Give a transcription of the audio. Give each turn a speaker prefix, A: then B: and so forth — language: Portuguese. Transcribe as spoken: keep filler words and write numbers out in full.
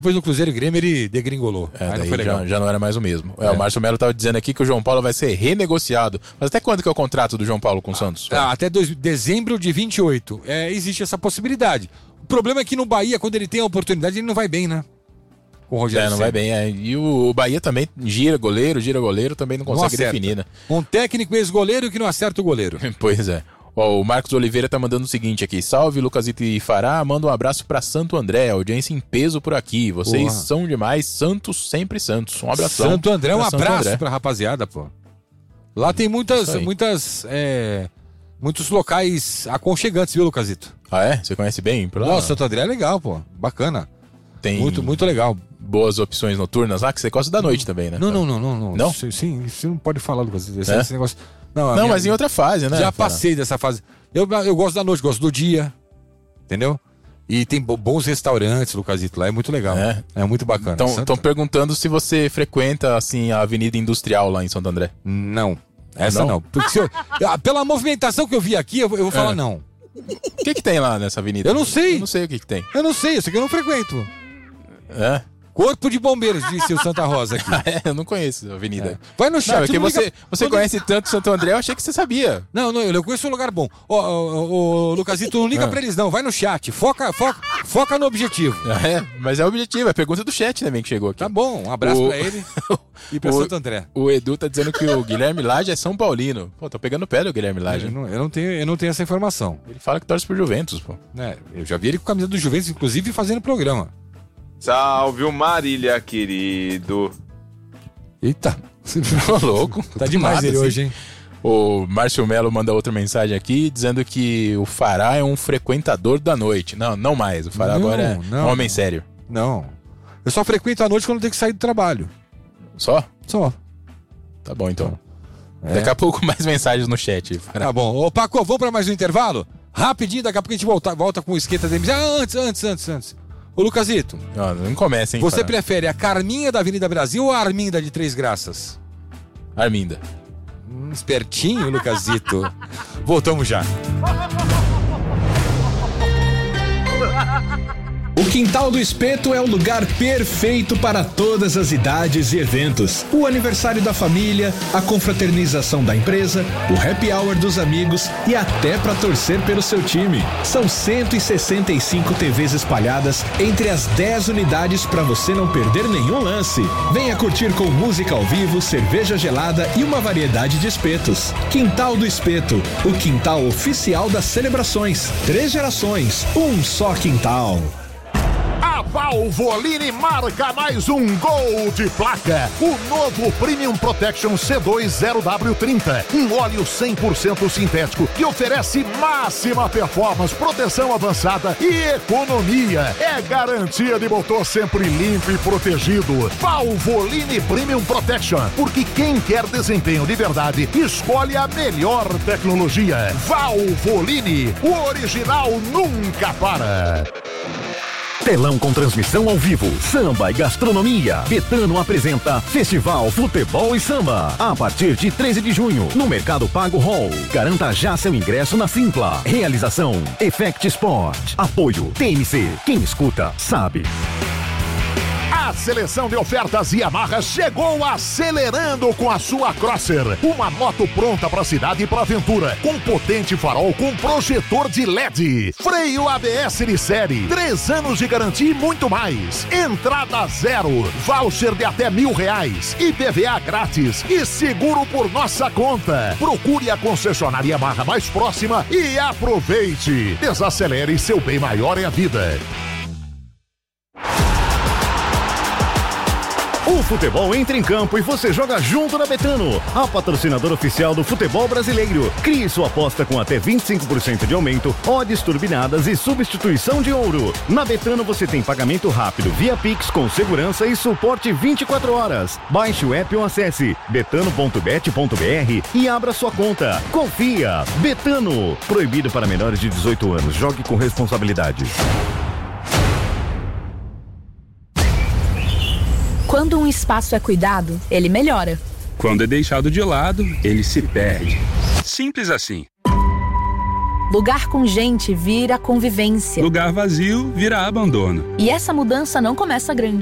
A: Depois no Cruzeiro e Grêmio ele degringolou.
B: É,
A: Aí
B: daí
A: não foi legal.
B: Já, já não era mais o mesmo. É,
A: É.
B: o Márcio Melo estava dizendo aqui que o João Paulo vai ser renegociado. Mas até quando que é o contrato do João Paulo com o Santos?
A: Ah, até dois, dezembro de vinte e oito. É, existe essa possibilidade. O problema é que no Bahia, quando ele tem a oportunidade, ele não vai bem, né? Com o Rogério
B: É, não
A: Ceni.
B: vai bem. É. E o, o Bahia também gira goleiro, gira goleiro, também não consegue
A: acerta.
B: definir, né?
A: Um técnico ex-goleiro que não acerta o goleiro.
B: Pois é. Ó, o Marcos Oliveira tá mandando o seguinte aqui. Salve, Lucasito e Fará. Manda um abraço pra Santo André. Audiência em peso por aqui. Vocês
A: Boa.
B: são demais. Santos, sempre Santos. Um abração.
A: Santo André, um
B: pra Santo
A: abraço
B: André.
A: pra rapaziada, pô. Lá tem muitas,
B: Isso aí.
A: muitas, é, muitos locais aconchegantes, viu, Lucasito?
B: Ah, é? Você conhece bem? Por lá?
A: Nossa, Santo André é legal, pô. Bacana.
B: Tem
A: Muito, muito legal.
B: boas opções noturnas lá, que você gosta da noite também, né?
A: Não, não, não, não. Não?
B: Não?
A: Sim, sim, você não pode falar, Lucasito. Esse,
B: É?
A: esse negócio... Não, a
B: Não,
A: minha-
B: mas em outra fase, né?
A: Já
B: Fará?
A: passei dessa fase. Eu, eu gosto da noite, gosto do dia. Entendeu? E tem bo- bons restaurantes, Lucasito, lá. É muito legal.
B: É?
A: É muito bacana.
B: Estão
A: Santo-
B: perguntando se você frequenta, assim, a Avenida Industrial lá em Santo André.
A: Não. Essa
B: Não?
A: não. Porque se eu- ah, pela movimentação que eu vi aqui, eu, eu vou falar
B: É.
A: não.
B: O que que tem lá nessa avenida?
A: Eu não sei.
B: Eu não sei o que que tem.
A: Eu não sei, isso aqui eu não frequento.
B: É?
A: Corpo de Bombeiros, disse o Santa Rosa aqui.
B: Ah, é? Eu não conheço a avenida.
A: Vai no chat.
B: Não, é que
A: não liga-
B: você, você
A: não
B: conhece tanto Santo André, eu achei que você sabia.
A: Não, não, eu conheço um lugar bom. Ô, ô, ô, ô, Lucasito, não liga
B: Ah.
A: pra eles não, vai no chat. Foca, foca, foca no objetivo.
B: Ah, é? Mas é o objetivo, é a pergunta do chat também que chegou aqui.
A: Tá bom, um abraço
B: O-
A: pra ele e pra
B: o-
A: Santo André.
B: O Edu tá dizendo que o Guilherme Lage é São Paulino. Pô, tô pegando o pé do Guilherme Lage.
A: Eu não, eu, não tenho, eu não tenho essa informação.
B: Ele fala que torce pro Juventus, pô.
A: Né? Eu já vi ele com a camisa do Juventus, inclusive fazendo programa.
C: Salve o Marília, querido.
A: Eita.
B: Ô, louco.
A: Tá demais
B: Nada,
A: ele
B: assim.
A: hoje, hein?
B: O Márcio Melo manda outra mensagem aqui, dizendo que o Fará é um frequentador da noite. Não, não mais. O Fará
A: Não,
B: agora é
A: não.
B: um homem sério.
A: Não. Eu só frequento à noite quando eu tenho que sair do trabalho.
B: Só?
A: Só.
B: Tá bom, então.
A: É.
B: Daqui a pouco mais mensagens no chat. Fará.
A: Tá bom. Ô, Paco, vamos pra mais um intervalo? Rapidinho, daqui a pouco a gente volta, volta com o esquenta da M Z. Ah, antes, antes, antes, antes. Ô, Lucasito,
B: Não, não começa, hein,
A: você
B: Fará.
A: prefere a Carminha da Avenida Brasil ou a Arminda de Três Graças?
B: Arminda.
A: Hum, espertinho, Lucasito. Voltamos já.
D: O Quintal do Espeto é o lugar perfeito para todas as idades e eventos. O aniversário da família, a confraternização da empresa, o happy hour dos amigos e até para torcer pelo seu time. São cento e sessenta e cinco T Vs espalhadas entre as dez unidades para você não perder nenhum lance. Venha curtir com música ao vivo, cerveja gelada e uma variedade de espetos. Quintal do Espeto, o quintal oficial das celebrações. Três gerações, um só quintal.
E: A Valvoline marca mais um gol de placa. O novo Premium Protection C dois zero W trinta. Um óleo cem por cento sintético que oferece máxima performance, proteção avançada e economia. É garantia de motor sempre limpo e protegido. Valvoline Premium Protection. Porque quem quer desempenho de verdade, escolhe a melhor tecnologia. Valvoline. O original nunca para.
F: Telão com transmissão ao vivo, samba e gastronomia. Betano apresenta Festival Futebol e Samba. A partir de treze de junho, no Mercado Pago Hall. Garanta já seu ingresso na Simpla. Realização Effect Sport. Apoio T M C. Quem escuta, sabe.
E: A seleção de ofertas Yamaha chegou acelerando com a sua Crosser. Uma moto pronta para a cidade e para aventura. Com potente farol com projetor de L E D. Freio A B S de série. Três anos de garantia e muito mais. Entrada zero. Voucher de até mil reais. I P V A grátis. E seguro por nossa conta. Procure a concessionária Yamaha mais próxima e aproveite. Desacelere, seu bem maior é a vida.
F: O futebol entra em campo e você joga junto na Betano, a patrocinadora oficial do futebol brasileiro. Crie sua aposta com até vinte e cinco por cento de aumento, odds turbinadas e substituição de ouro. Na Betano você tem pagamento rápido via Pix com segurança e suporte vinte e quatro horas. Baixe o app ou acesse betano ponto bet ponto br e abra sua conta. Confia! Betano. Proibido para menores de dezoito anos. Jogue com responsabilidade.
G: Quando um espaço é cuidado, ele melhora.
H: Quando é deixado de lado, ele se perde. Simples assim.
G: Lugar com gente vira convivência.
H: Lugar vazio vira abandono.
G: E essa mudança não começa grande.